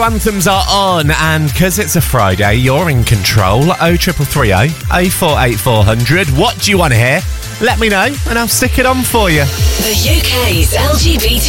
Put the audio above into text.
Anthems are on, and because it's a Friday, you're in control. 03330 048400. What do you want to hear? Let me know, and I'll stick it on for you. The UK's LGBT